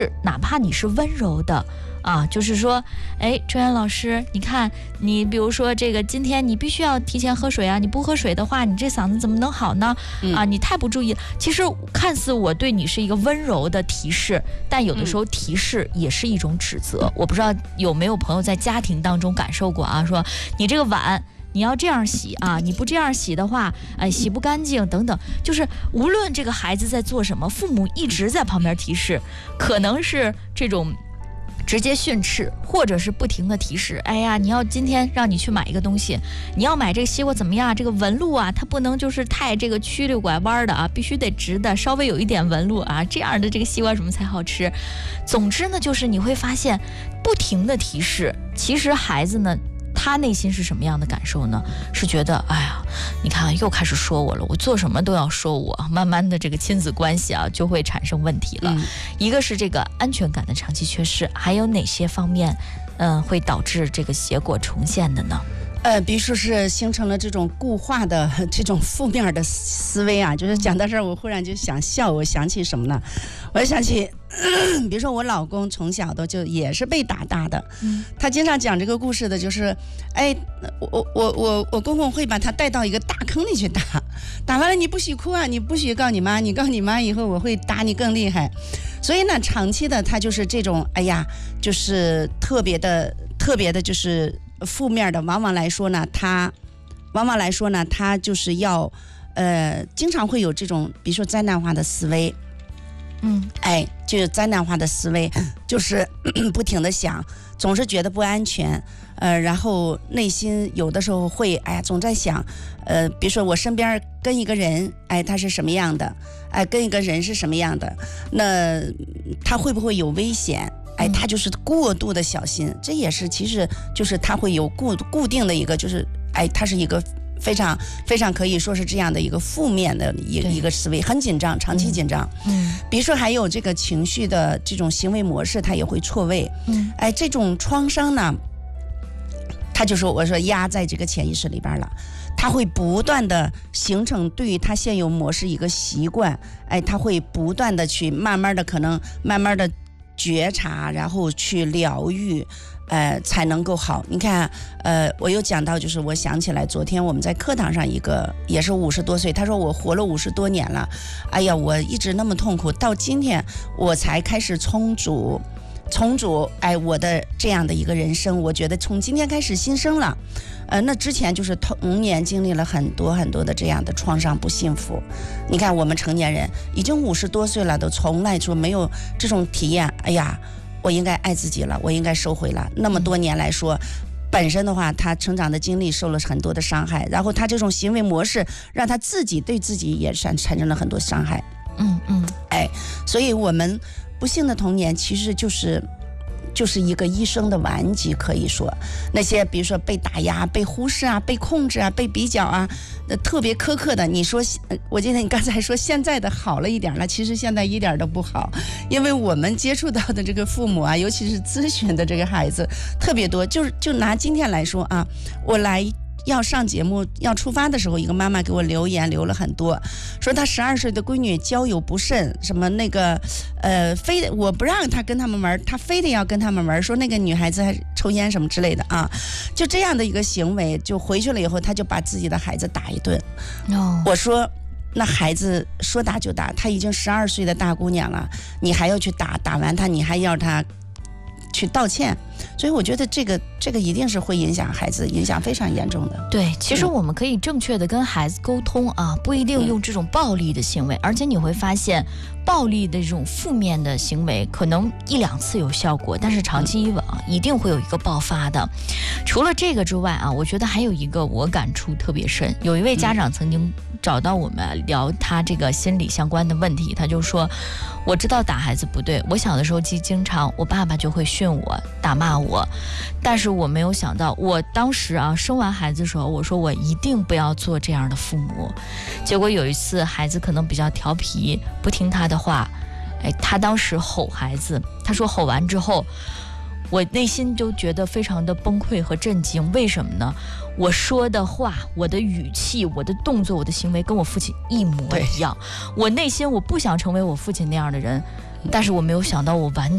哪怕你是温柔的啊，就是说，哎，周岩老师，你看你比如说这个今天你必须要提前喝水啊，你不喝水的话，你这嗓子怎么能好呢？啊，你太不注意了。其实看似我对你是一个温柔的提示，但有的时候提示也是一种指责。我不知道有没有朋友在家庭当中感受过啊，说你这个碗你要这样洗啊，你不这样洗的话，洗不干净等等。就是无论这个孩子在做什么，父母一直在旁边提示，可能是这种直接训斥，或者是不停的提示。哎呀，你要今天让你去买一个东西，你要买这个西瓜怎么样？这个纹路啊，它不能就是太这个曲溜拐弯的啊，必须得直的，稍微有一点纹路啊，这样的这个西瓜什么才好吃？总之呢，就是你会发现，不停的提示，其实孩子呢，他内心是什么样的感受呢？是觉得，哎呀，你看又开始说我了，我做什么都要说我，慢慢的这个亲子关系啊就会产生问题了。一个是这个安全感的长期缺失，还有哪些方面，会导致这个结果重现的呢？ 比如说是形成了这种固化的这种负面的思维啊，就是讲到这儿，我忽然就想笑，我想起什么呢？我就想起，比如说我老公从小都就也是被打大的，他经常讲这个故事的，就是，哎，我公公会把他带到一个大坑里去打，打完了你不许哭啊，你不许告你妈，你告你妈以后我会打你更厉害，所以呢，长期的他就是这种，哎呀，就是特别的就是负面的，往往来说呢，他就是要，经常会有这种，比如说灾难化的思维，就是灾难化的思维，就是不停的想，总是觉得不安全，然后内心有的时候会，哎呀，总在想，比如说我身边跟一个人，哎，他是什么样的，哎，跟一个人是什么样的，那他会不会有危险？哎，他就是过度的小心，这也是其实就是他会有固定的一个，就是哎，他是一个非常非常可以说是这样的一个负面的一个思维，很紧张，长期紧张。比如说还有这个情绪的这种行为模式，他也会错位。哎，这种创伤呢，他就说我说压在这个潜意识里边了。他会不断的形成对于他现有模式一个习惯，哎，他会不断的去慢慢的觉察，然后去疗愈，才能够好。你看，我又讲到，就是我想起来，昨天我们在课堂上一个也是50多岁，他说我活了50多年了，哎呀，我一直那么痛苦，到今天我才开始重组，哎，我的这样的一个人生，我觉得从今天开始新生了。那之前就是童年经历了很多很多的这样的创伤不幸福，你看我们成年人已经50多岁了，都从来说没有这种体验，哎呀，我应该爱自己了，我应该收回了。那么多年来说，本身的话他成长的经历受了很多的伤害，然后他这种行为模式让他自己对自己也产生了很多伤害。哎，所以我们不幸的童年其实就是一个一生的顽疾，可以说那些比如说被打压、被忽视啊、被控制啊、被比较啊，特别苛刻的。你说，我记得你刚才说现在的好了一点了，其实现在一点都不好，因为我们接触到的这个父母啊，尤其是咨询的这个孩子特别多。就拿今天来说啊，我来要上节目要出发的时候，一个妈妈给我留言留了很多，说她12岁的闺女交友不慎，什么那个非我不让她跟他们玩，她非得要跟他们玩，说那个女孩子还抽烟什么之类的啊，就这样的一个行为，就回去了以后，她就把自己的孩子打一顿。我说那孩子说打就打，她已经12岁的大姑娘了，你还要去打完她，你还要她去道歉，所以我觉得这个一定是会影响孩子，影响非常严重的。 对，其实我们可以正确的跟孩子沟通啊，不一定用这种暴力的行为，而且你会发现暴力的这种负面的行为可能1、2次有效果，但是长期以往一定会有一个爆发的。除了这个之外啊，我觉得还有一个我感触特别深，有一位家长曾经找到我们聊他这个心理相关的问题，他就说，我知道打孩子不对，我小的时候经常我爸爸就会训我打骂我，但是我没有想到，我当时啊生完孩子的时候，我说我一定不要做这样的父母。结果有一次孩子可能比较调皮，不听他的话，哎，他当时吼孩子，他说吼完之后，我内心就觉得非常的崩溃和震惊。为什么呢？我说的话，我的语气，我的动作，我的行为跟我父亲一模一样。我内心我不想成为我父亲那样的人，但是我没有想到我完